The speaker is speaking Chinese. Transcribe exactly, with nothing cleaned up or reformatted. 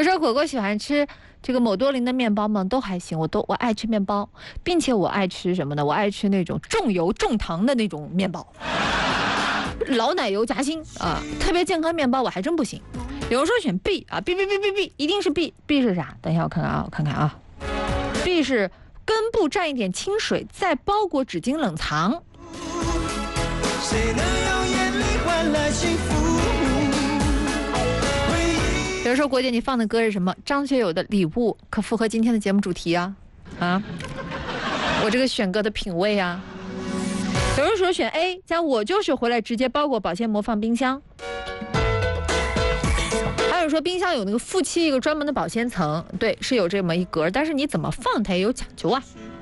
有时候果果喜欢吃这个某多林的面包吗？都还行，我都我爱吃面包，并且我爱吃什么呢？我爱吃那种重油重糖的那种面包，老奶油夹心啊，特别健康面包我还真不行。有人说选 B 啊 ，B B B B B， 一定是 B，B 是啥？等一下我看看啊，我看看啊 ，B 是根部蘸一点清水，再包裹纸巾冷藏。谁能用眼泪换来幸福？有人说国姐你放的歌是什么？张学友的礼物，可符合今天的节目主题啊啊！我这个选歌的品味啊。有人说选 A， 加我就是回来直接包裹保鲜膜放冰箱。还有说冰箱有那个负七一个专门的保鲜层，对，是有这么一格，但是你怎么放它也有讲究啊。